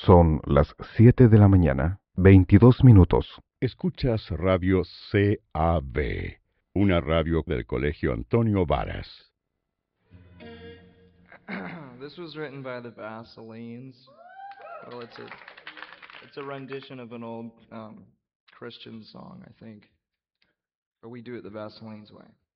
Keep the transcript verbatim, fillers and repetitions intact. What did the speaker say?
Son las siete de la mañana, veintidós minutos. Escuchas Radio C A B, una radio del Colegio Antonio Varas. This was written by the Vaselines. Well, it's a it's a rendition of an old um, Christian song, I think. But we do it the Vaselines way.